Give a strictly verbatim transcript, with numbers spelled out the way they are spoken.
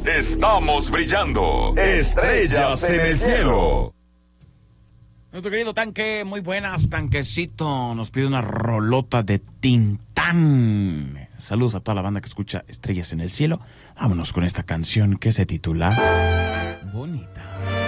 Estamos brillando. Estrellas en el cielo. Nuestro querido Tanque, muy buenas, Tanquecito. Nos pide una rolota de Tintán. Saludos a toda la banda que escucha Estrellas en el cielo. Vámonos con esta canción que se titula Bonita.